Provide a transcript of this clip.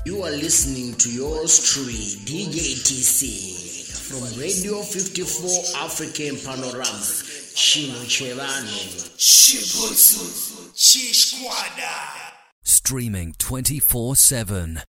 You are listening to yours truly, DJ TC, from Radio 54 African Panorama, Chino Cherano. Shibutsu, Chishkwada. Streaming 24/7.